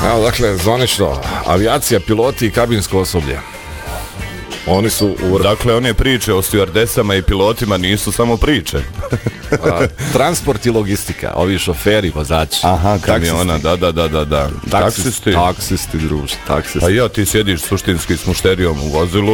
Evo, dakle, zvanično, avijacija, piloti i kabinsko osoblje. Oni su Dakle, one priče o stewardesama i pilotima nisu samo priče. Transport i logistika, ovi šoferi, vozači. Aha, kamiona, da. Taksisti, druže, taksisti. Pa ja, ti sjediš suštinski s mušterijom u vozilu,